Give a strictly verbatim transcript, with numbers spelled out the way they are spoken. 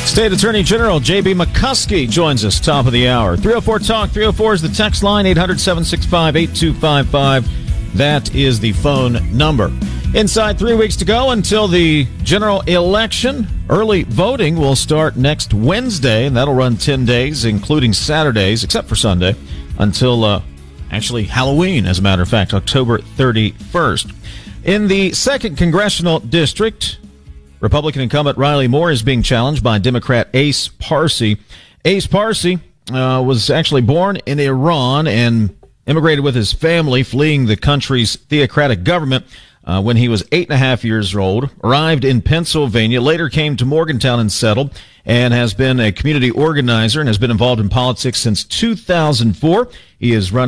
State Attorney General J B. McCuskey joins us top of the hour. three oh four talk. three oh four is the text line. eight hundred, seven six five, eight two five five. That is the phone number. Inside three weeks to go until the general election. Early voting will start next Wednesday, and that'll run ten days, including Saturdays, except for Sunday, until uh, actually Halloween, as a matter of fact, October thirty-first. In the second congressional district, Republican incumbent Riley Moore is being challenged by Democrat Ace Parsi. Ace Parsi uh, was actually born in Iran and immigrated with his family, fleeing the country's theocratic government uh, when he was eight and a half years old, arrived in Pennsylvania, later came to Morgantown and settled, and has been a community organizer and has been involved in politics since two thousand four. He is running